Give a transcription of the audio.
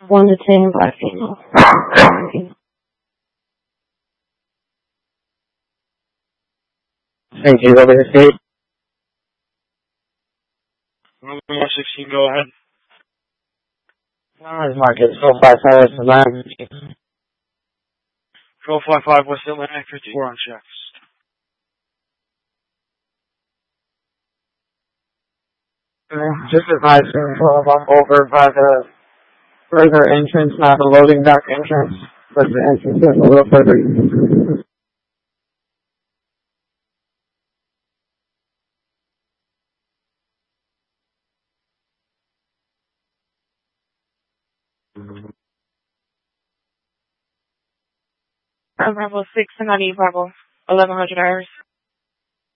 1 to 10 black female. Thank you. Over the state. 116, go ahead. Farmers market, sold by sellers to land. Control 55, West Atlantic, 54 on checks. Just advise control I'm over by the further entrance, not the loading dock entrance, but the entrance is a little further. Bravo 6 and 90 Bravo 1100 hours.